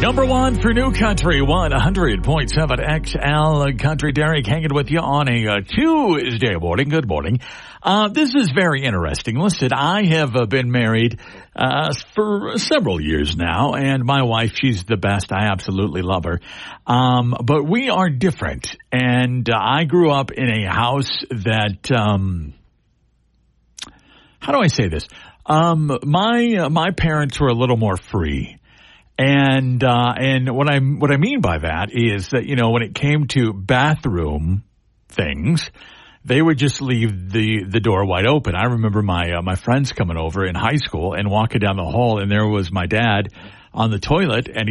Number one for New Country 100.7 XL Country. Derek hanging with you on a Tuesday morning. Good morning. This is very interesting. Listen, I have been married for several years now, and my wife, she's the best. I absolutely love her. But we are different, and I grew up in a house that, how do I say this? My parents were a little more free. And what I mean by that is that, you know, when it came to bathroom things, they would just leave the door wide open. I remember my friends coming over in high school and walking down the hall, and there was my dad on the toilet, and